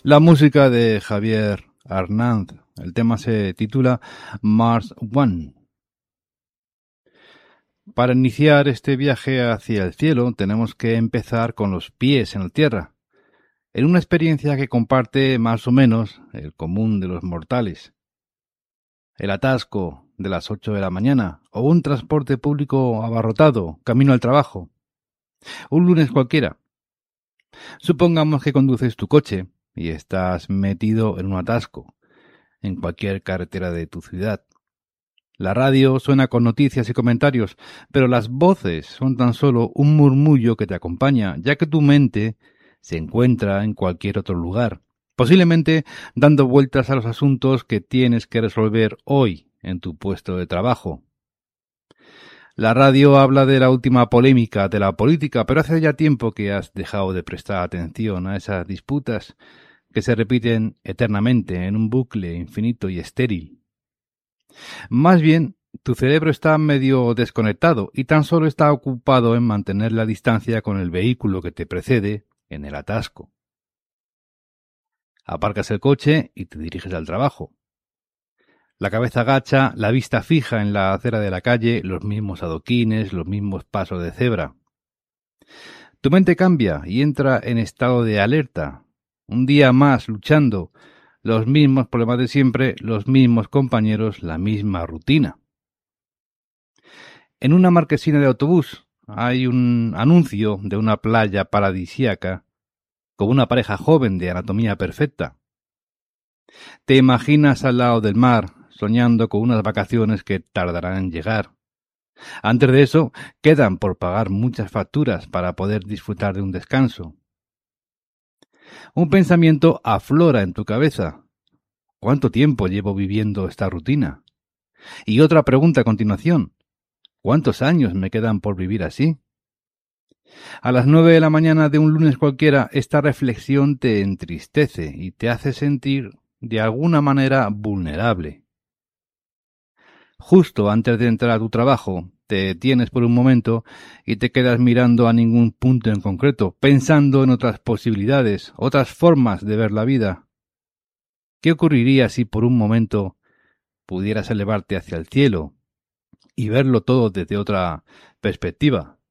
La música de Javier Arnaz. El tema se titula Mars One. Para iniciar este viaje hacia el cielo tenemos que empezar con los pies en la tierra, en una experiencia que comparte más o menos el común de los mortales. El atasco de las 8 de la mañana o un transporte público abarrotado camino al trabajo. Un lunes cualquiera. Supongamos que conduces tu coche y estás metido en un atasco en cualquier carretera de tu ciudad. La radio suena con noticias y comentarios, pero las voces son tan solo un murmullo que te acompaña, ya que tu mente se encuentra en cualquier otro lugar, posiblemente dando vueltas a los asuntos que tienes que resolver hoy en tu puesto de trabajo. La radio habla de la última polémica de la política, pero hace ya tiempo que has dejado de prestar atención a esas disputas que se repiten eternamente en un bucle infinito y estéril. Más bien, tu cerebro está medio desconectado y tan solo está ocupado en mantener la distancia con el vehículo que te precede en el atasco. Aparcas el coche y te diriges al trabajo. La cabeza agacha, la vista fija en la acera de la calle, los mismos adoquines, los mismos pasos de cebra. Tu mente cambia y entra en estado de alerta. Un día más luchando, los mismos problemas de siempre, los mismos compañeros, la misma rutina. En una marquesina de autobús hay un anuncio de una playa paradisíaca con una pareja joven de anatomía perfecta. Te imaginas al lado del mar, soñando con unas vacaciones que tardarán en llegar. Antes de eso, quedan por pagar muchas facturas para poder disfrutar de un descanso. Un pensamiento aflora en tu cabeza. ¿Cuánto tiempo llevo viviendo esta rutina? Y otra pregunta a continuación. ¿Cuántos años me quedan por vivir así? A las 9 de la mañana de un lunes cualquiera, esta reflexión te entristece y te hace sentir de alguna manera vulnerable. Justo antes de entrar a tu trabajo, te detienes por un momento y te quedas mirando a ningún punto en concreto, pensando en otras posibilidades, otras formas de ver la vida. ¿Qué ocurriría si por un momento pudieras elevarte hacia el cielo y verlo todo desde otra perspectiva?